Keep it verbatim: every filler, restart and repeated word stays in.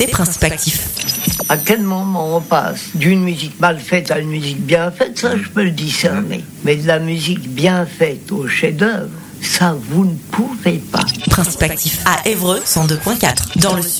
des principes actifs. À quel moment on passe d'une musique mal faite à une musique bien faite, ça je peux le discerner. Mais de la musique bien faite au chef-d'œuvre, ça vous ne pouvez pas. Principe actif à Évreux cent deux point quatre dans le sud.